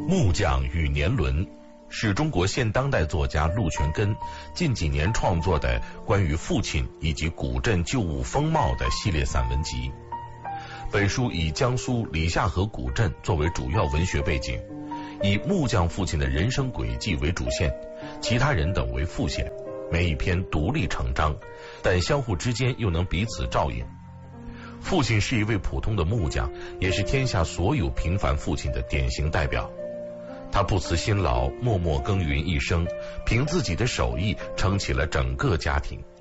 木匠与年轮是中国现当代作家陆全根近几年创作的关于父亲以及古镇旧物风貌的系列散文集。本书以江苏李下河古镇作为主要文学背景，以木匠父亲的人生轨迹为主线，其他人等为副线，每一篇独立成章，但相互之间又能彼此照应。父亲是一位普通的木匠，也是天下所有平凡父亲的典型代表。他不辞辛劳，默默耕耘一生，凭自己的手艺撑起了整个家庭。